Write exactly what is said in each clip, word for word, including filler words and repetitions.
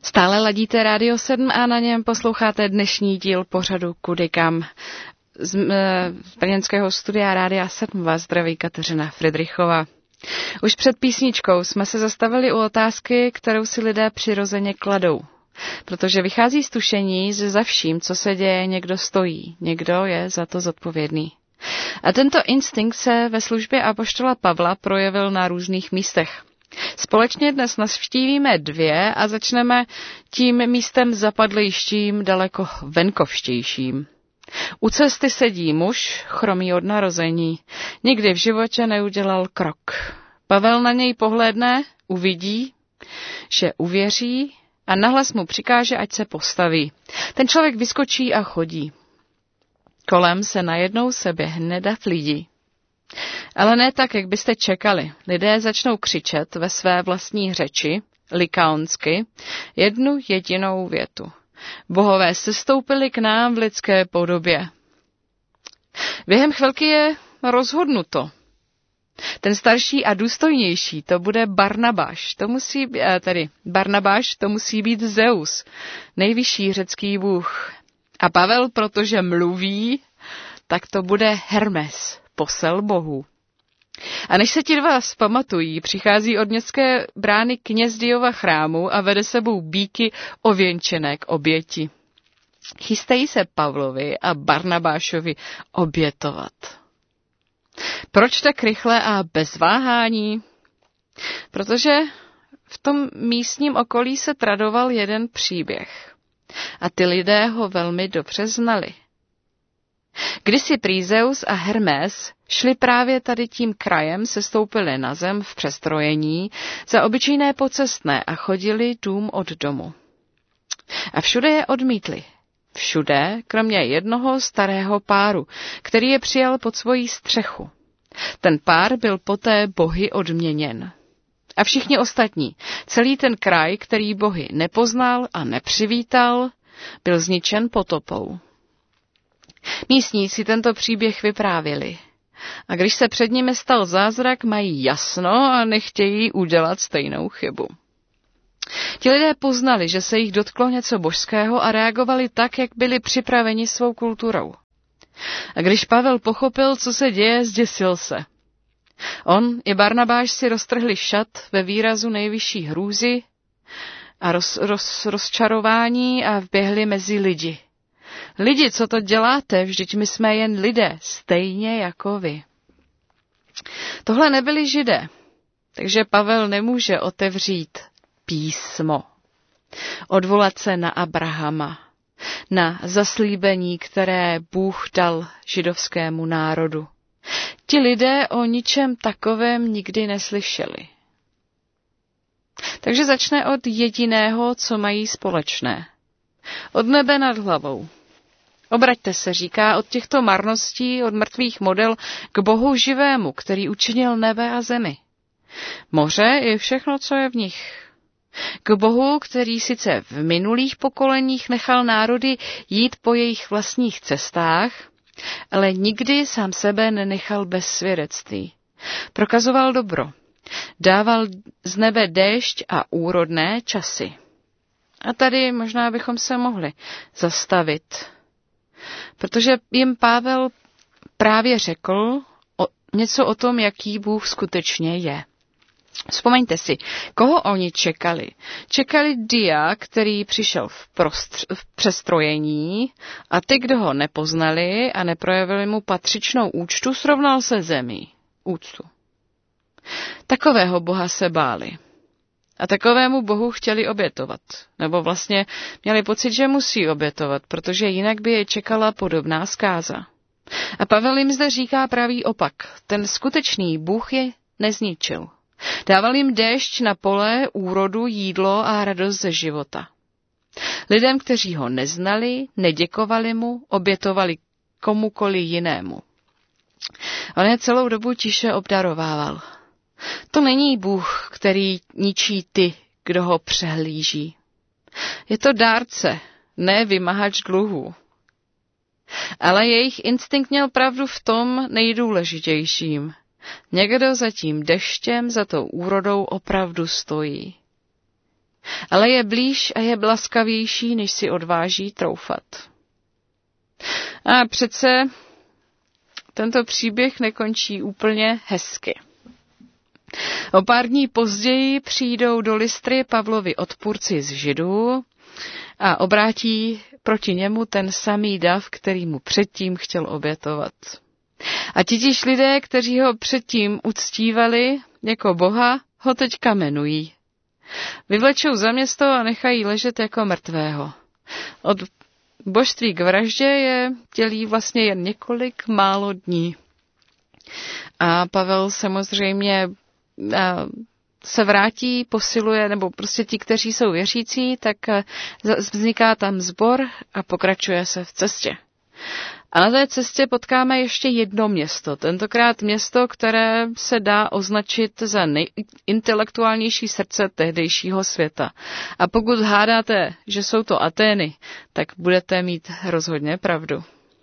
Stále ladíte Rádio sedm a na něm posloucháte dnešní díl pořadu Kudy kam. Z, z brněnského studia Rádia sedm vás zdraví Kateřina Fridrichová. Už před písničkou jsme se zastavili u otázky, kterou si lidé přirozeně kladou. Protože vychází z tušení, že za vším, co se děje, někdo stojí, někdo je za to zodpovědný. A tento instinkt se ve službě apoštola Pavla projevil na různých místech. Společně dnes navštívíme dvě a začneme tím místem zapadlejším, daleko venkovštějším. U cesty sedí muž, chromý od narození. Nikdy v životě neudělal krok. Pavel na něj pohlédne, uvidí, že uvěří a nahlas mu přikáže, ať se postaví. Ten člověk vyskočí a chodí. Kolem se najednou seběhne dav lidí. Ale ne tak, jak byste čekali. Lidé začnou křičet ve své vlastní řeči, likaonsky, jednu jedinou větu. Bohové sestoupili k nám v lidské podobě. Během chvilky je rozhodnuto. Ten starší a důstojnější, to bude Barnabáš. To musí být, tedy Barnabáš, to musí být Zeus, nejvyšší řecký bůh. A Pavel, protože mluví, tak to bude Hermes, posel bohů. A než se ti dva zpamatují, přichází od městské brány kněz Diova chrámu a vede sebou býky ověnčené k oběti. Chystají se Pavlovi a Barnabášovi obětovat. Proč tak rychle a bez váhání? Protože v tom místním okolí se tradoval jeden příběh. A ty lidé ho velmi dobře znali. Kdysi prý Zeus a Hermes šli právě tady tím krajem, sestoupili na zem v přestrojení za obyčejné pocestné a chodili dům od domu. A všude je odmítli. Všude, kromě jednoho starého páru, který je přijal pod svoji střechu. Ten pár byl poté bohy odměněn. A všichni ostatní, celý ten kraj, který bohy nepoznal a nepřivítal, byl zničen potopou. Místní si tento příběh vyprávěli. A když se před nimi stal zázrak, mají jasno a nechtějí udělat stejnou chybu. Ti lidé poznali, že se jich dotklo něco božského a reagovali tak, jak byli připraveni svou kulturou. A když Pavel pochopil, co se děje, zděsil se. On i Barnabáš si roztrhli šat ve výrazu nejvyšší hrůzy a roz, roz, rozčarování a vběhli mezi lidi. Lidi, co to děláte? Vždyť my jsme jen lidé, stejně jako vy. Tohle nebyli Židé, takže Pavel nemůže otevřít písmo, odvolat se na Abrahama, na zaslíbení, které Bůh dal židovskému národu. Ti lidé o ničem takovém nikdy neslyšeli. Takže začne od jediného, co mají společné. Od nebe nad hlavou. Obraťte se, říká, od těchto marností, od mrtvých model k Bohu živému, který učinil nebe a zemi. Moře i všechno, co je v nich. K Bohu, který sice v minulých pokoleních nechal národy jít po jejich vlastních cestách, ale nikdy sám sebe nenechal bez svědectví. Prokazoval dobro. Dával z nebe déšť a úrodné časy. A tady možná bychom se mohli zastavit. Protože jim Pavel právě řekl o, něco o tom, jaký Bůh skutečně je. Vzpomeňte si, koho oni čekali. Čekali Dia, který přišel v, prostř- v přestrojení a ty, kdo ho nepoznali a neprojevili mu patřičnou úctu, srovnal se zemí. Úctu. Takového Boha se báli. A takovému Bohu chtěli obětovat. Nebo vlastně měli pocit, že musí obětovat, protože jinak by je čekala podobná zkáza. A Pavel jim zde říká pravý opak. Ten skutečný Bůh je nezničil. Dával jim déšť na pole, úrodu, jídlo a radost ze života. Lidem, kteří ho neznali, neděkovali mu, obětovali komukoli jinému. On je celou dobu tiše obdarovával. To není Bůh, který ničí ty, kdo ho přehlíží. Je to dárce, ne vymahač dluhů. Ale jejich instinkt měl pravdu v tom nejdůležitějším. Někdo za tím deštěm, za tou úrodou opravdu stojí. ale je blíž a je laskavější, než si odváží troufat. A přece tento příběh nekončí úplně hezky. O pár dní později přijdou do Lystry Pavlovi odpůrci z Židů a obrátí proti němu ten samý dav, který mu předtím chtěl obětovat. A titíž lidé, kteří ho předtím uctívali jako boha, ho teď kamenují. Vyvlečou za město a nechají ležet jako mrtvého. Od božství k vraždě je dělí vlastně jen několik málo dní. A Pavel samozřejmě se vrátí, posiluje, nebo prostě ti, kteří jsou věřící, tak vzniká tam sbor a pokračuje se v cestě. A na té cestě potkáme ještě jedno město, tentokrát město, které se dá označit za nejintelektuálnější srdce tehdejšího světa. A pokud hádáte, že jsou to Atény, tak budete mít rozhodně pravdu.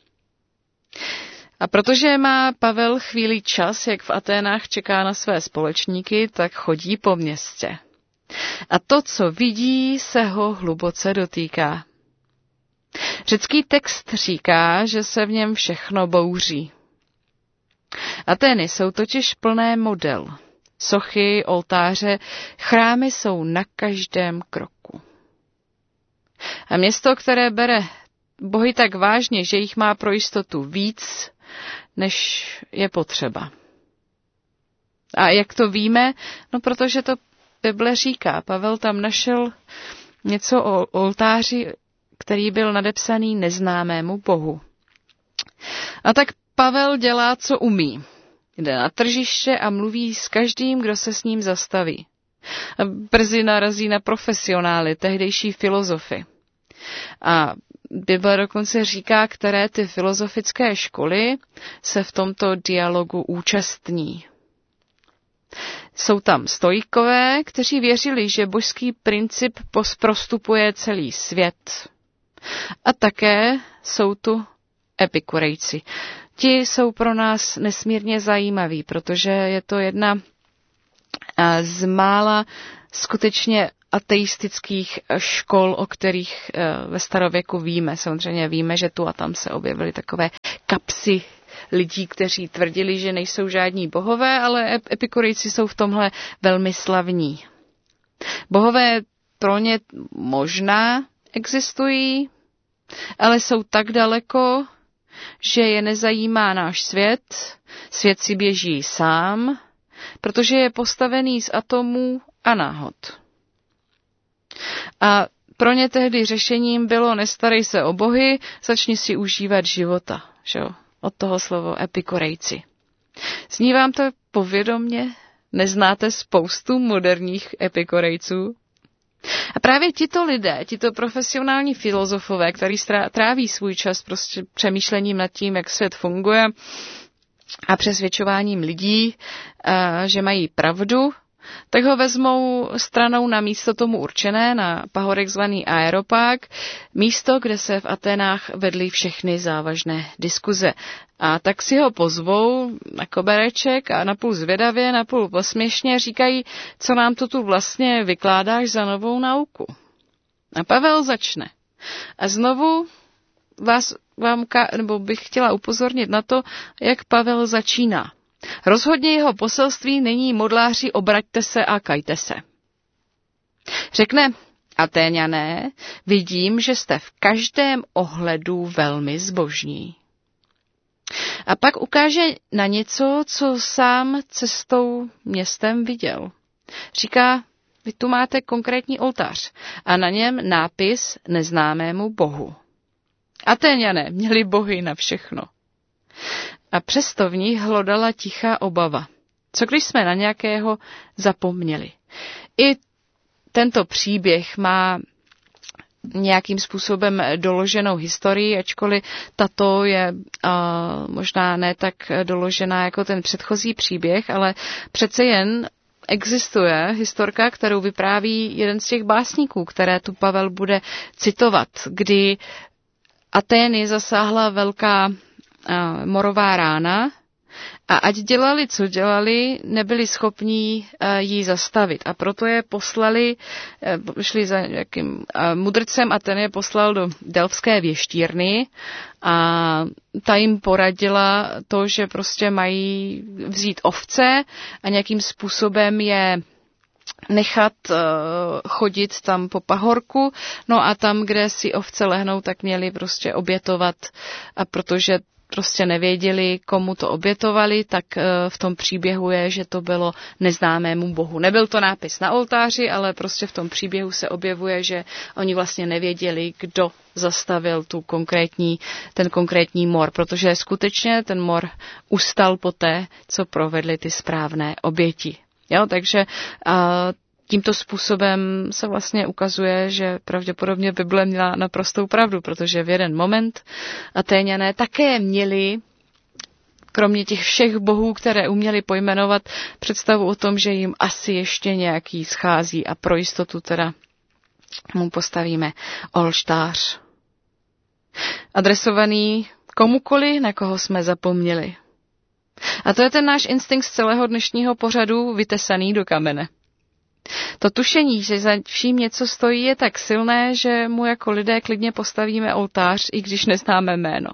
A protože má Pavel chvíli čas, jak v Aténách čeká na své společníky, tak chodí po městě. A to, co vidí, se ho hluboce dotýká. Řecký text říká, že se v něm všechno bouří. Atény jsou totiž plné model. Sochy, oltáře, chrámy jsou na každém kroku. A město, které bere bohy tak vážně, že jich má pro jistotu víc, než je potřeba. A jak to víme? No, protože to Bible říká. Pavel tam našel něco o oltáři, který byl nadepsaný neznámému bohu. A tak Pavel dělá, co umí. Jde na tržiště a mluví s každým, kdo se s ním zastaví. A brzy narazí na profesionály, tehdejší filozofy. A Bible dokonce říká, které ty filozofické školy se v tomto dialogu účastní. Jsou tam stoikové, kteří věřili, že božský princip prostupuje celý svět. A také jsou tu epikurejci. Ti jsou pro nás nesmírně zajímaví, protože je to jedna z mála skutečně ateistických škol, o kterých ve starověku víme. Samozřejmě víme, že tu a tam se objevily takové kapsy lidí, kteří tvrdili, že nejsou žádní bohové, ale epikurejci jsou v tomhle velmi slavní. Bohové pro ně možná existují, ale jsou tak daleko, že je nezajímá náš svět, svět si běží sám, protože je postavený z atomů a náhod. A pro ně tehdy řešením bylo nestarej se o bohy, začni si užívat života. Že jo? Od toho slovo epikurejci. Zní vám to povědomně? Neznáte spoustu moderních epikurejců? A právě tito lidé, tito profesionální filozofové, kteří tráví svůj čas prostě přemýšlením nad tím, jak svět funguje a přesvědčováním lidí, že mají pravdu, tak ho vezmou stranou na místo tomu určené, na pahorek zvaný Aeropag, místo, kde se v Aténách vedly všechny závažné diskuze. A tak si ho pozvou na kobereček a napůl zvědavě, napůl posměšně říkají, co nám to tu vlastně vykládáš za novou nauku. A Pavel začne. A znovu vás, vám, nebo bych chtěla upozornit na to, jak Pavel začíná. Rozhodně jeho poselství není modláři, obraťte se a kajte se. Řekne, Atéňané, vidím, že jste v každém ohledu velmi zbožní. A pak ukáže na něco, co sám cestou městem viděl. Říká, vy tu máte konkrétní oltář a na něm nápis neznámému bohu. Atéňané měli bohy na všechno. A přesto v nich hlodala tichá obava. Co když jsme na nějakého zapomněli? I tento příběh má nějakým způsobem doloženou historii, ačkoliv tato je uh, možná ne tak doložená jako ten předchozí příběh, ale přece jen existuje historka, kterou vypráví jeden z těch básníků, které tu Pavel bude citovat, kdy Atény zasáhla velká morová rána A ať dělali, co dělali, nebyli schopní ji zastavit. A proto je poslali, šli za nějakým mudrcem a ten je poslal do Delfské věštírny a ta jim poradila to, že prostě mají vzít ovce a nějakým způsobem je nechat uh, chodit tam po pahorku, no a tam, kde si ovce lehnou, tak měli prostě obětovat, a protože prostě nevěděli, komu to obětovali, tak uh, v tom příběhu je, že to bylo neznámému bohu. Nebyl to nápis na oltáři, ale prostě v tom příběhu se objevuje, že oni vlastně nevěděli, kdo zastavil tu konkrétní, ten konkrétní mor, protože skutečně ten mor ustal poté, co provedli ty správné oběti. Jo, takže a tímto způsobem se vlastně ukazuje, že pravděpodobně Bible měla naprostou pravdu, protože v jeden moment Atéňané také měli, kromě těch všech bohů, které uměli pojmenovat, představu o tom, že jim asi ještě nějaký schází a pro jistotu teda mu postavíme oltář. Adresovaný komukoli, na koho jsme zapomněli. A to je ten náš instinkt z celého dnešního pořadu vytesaný do kamene. To tušení, že za vším něco stojí, je tak silné, že mu jako lidé klidně postavíme oltář, i když neznáme jméno.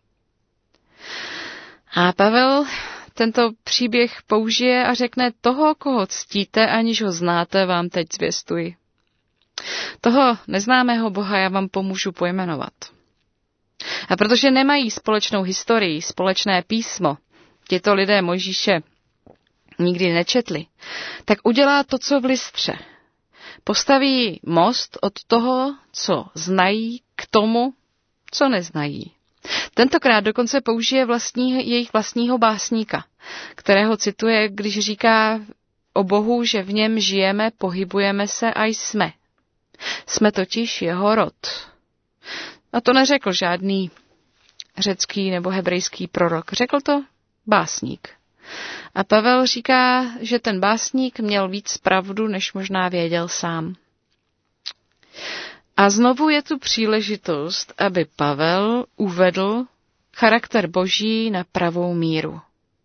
A Pavel tento příběh použije a řekne: toho, koho ctíte, aniž ho znáte, vám teď zvěstuji. Toho neznámého Boha já vám pomůžu pojmenovat. A protože nemají společnou historii, společné písmo, těto lidé Mojžíše nikdy nečetli, tak udělá to, co v Listře. Postaví most od toho, co znají, k tomu, co neznají. Tentokrát dokonce použije vlastní, jejich vlastního básníka, kterého cituje, když říká o Bohu, že v něm žijeme, pohybujeme se a jsme. Jsme totiž jeho rod. A to neřekl žádný řecký nebo hebrejský prorok. Řekl to básník. A Pavel říká, že ten básník měl víc pravdu, než možná věděl sám. A znovu je tu příležitost, aby Pavel uvedl charakter Boží na pravou míru.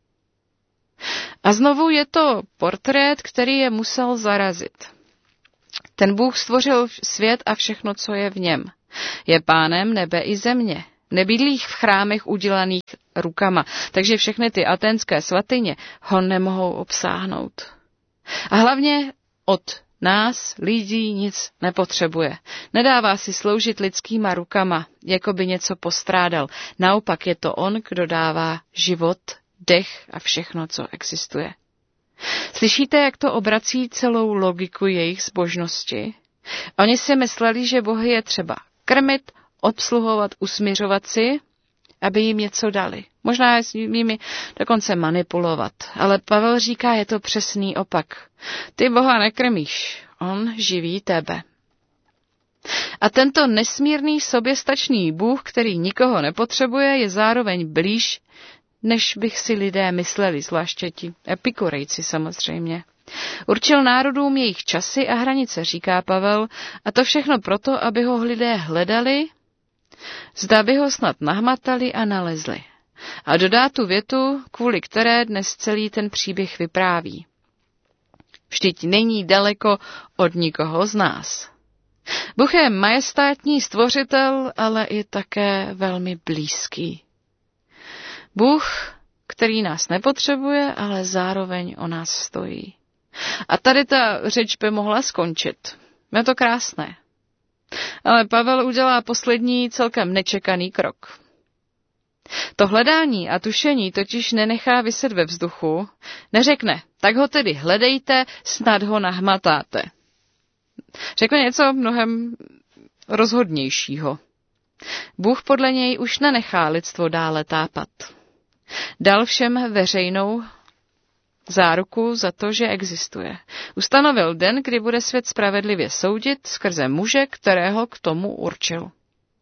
A znovu je to portrét, který je musel zarazit. Ten Bůh stvořil svět a všechno, co je v něm. Je pánem nebe i země. Nebydlí v chrámech udělaných rukama, takže všechny ty aténské svatyně ho nemohou obsáhnout. A hlavně od nás, lidí, nic nepotřebuje. Nedává si sloužit lidskýma rukama, jako by něco postrádal. Naopak je to on, kdo dává život, dech a všechno, co existuje. Slyšíte, jak to obrací celou logiku jejich zbožnosti? Oni si mysleli, že bohy je třeba krmit, obsluhovat, usměřovat si, aby jim něco dali. Možná s nimi dokonce manipulovat. Ale Pavel říká, je to přesný opak. Ty Boha nekrmíš, on živí tebe. A tento nesmírný soběstačný Bůh, který nikoho nepotřebuje, je zároveň blíž, než bych si lidé mysleli, zvláště ti epikurejci samozřejmě. Určil národům jejich časy a hranice, říká Pavel, a to všechno proto, aby ho lidé hledali, zda by ho snad nahmatali a nalezli. A dodá tu větu, kvůli které dnes celý ten příběh vypráví. Vždyť není daleko od nikoho z nás. Bůh je majestátní stvořitel, ale i také velmi blízký. Bůh, který nás nepotřebuje, ale zároveň o nás stojí. A tady ta řeč by mohla skončit. Je to krásné. Ale Pavel udělá poslední celkem nečekaný krok. To hledání a tušení totiž nenechá viset ve vzduchu, neřekne, tak ho tedy hledejte, snad ho nahmatáte. Řekne něco mnohem rozhodnějšího. Bůh podle něj už nenechá lidstvo dále tápat. Dal všem veřejnou záruku za to, že existuje. Ustanovil den, kdy bude svět spravedlivě soudit skrze muže, kterého k tomu určil.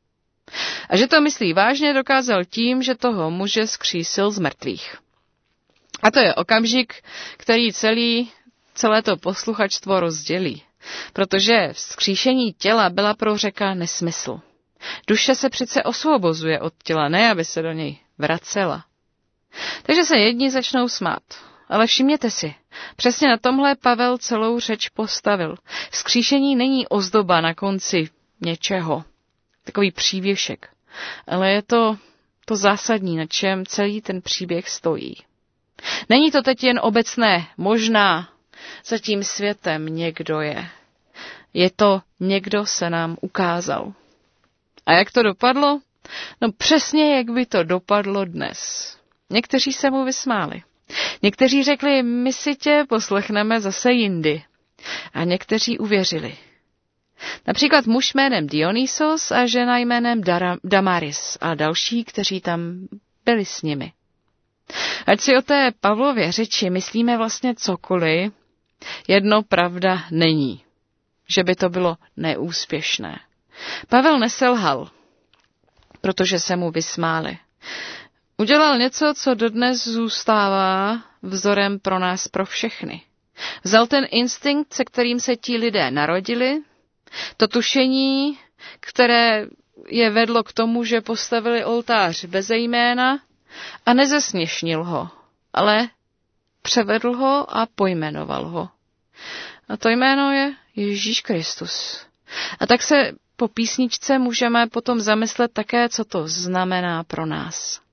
A že to myslí vážně, dokázal tím, že toho muže skřísil z mrtvých. A to je okamžik, který celý, celé to posluchačstvo rozdělí. Protože vzkříšení těla byla pro Řeka nesmysl. Duše se přece osvobozuje od těla, ne aby se do něj vracela. Takže se jedni začnou smát. Ale všimněte si, přesně na tomhle Pavel celou řeč postavil. Vzkříšení není ozdoba na konci něčeho, takový přívěšek, ale je to to zásadní, na čem celý ten příběh stojí. Není to teď jen obecné, možná za tím světem někdo je. Je to někdo se nám ukázal. A jak to dopadlo? No přesně, jak by to dopadlo dnes. Někteří se mu vysmáli. Někteří řekli, my si tě poslechneme zase jindy. A někteří uvěřili. Například muž jménem Dionysos a žena jménem Dara- Damaris a další, kteří tam byli s nimi. Ať si o té Pavlově řeči myslíme vlastně cokoliv, jedno pravda není, že by to bylo neúspěšné. Pavel neselhal, protože se mu vysmáli. Udělal něco, co dodnes zůstává vzorem pro nás, pro všechny. Vzal ten instinkt, se kterým se ti lidé narodili, to tušení, které je vedlo k tomu, že postavili oltář beze jména a nezesměšnil ho, ale převedl ho a pojmenoval ho. A to jméno je Ježíš Kristus. A tak se po písničce můžeme potom zamyslet také, co to znamená pro nás.